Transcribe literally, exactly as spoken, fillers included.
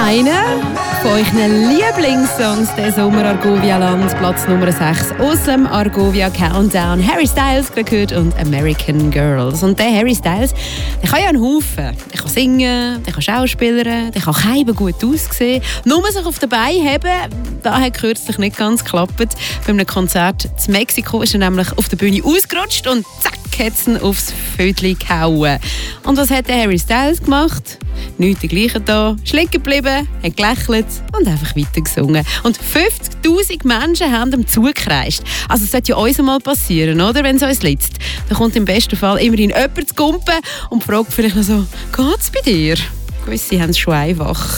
einer von euren Lieblingssongs der Sommer Argovia Land, Platz Nummer sechs aus dem Argovia Countdown. Harry Styles gerade gehört und American Girls. Und der Harry Styles, der kann ja einen Haufen. Der kann singen, der kann schauspielern, der kann keiben gut aussehen. Nur sich auf den Beinen haben, das hat kürzlich nicht ganz geklappt. Bei einem Konzert in Mexiko ist er nämlich auf der Bühne ausgerutscht und zack, hat es ihn aufs Fötli gehauen. Und was hat der Harry Styles gemacht? Nichts dergleichen da. Ist liegen geblieben, hat gelächelt und einfach weiter gesungen. Und fünfzigtausend Menschen haben ihm zugekreist. Also es sollte ja uns mal passieren, oder? Wenn es uns liegt. Dann kommt im besten Fall immerhin jemand zu kumpen und fragt vielleicht noch so, geht's bei dir? Gewisse haben es schon einfach.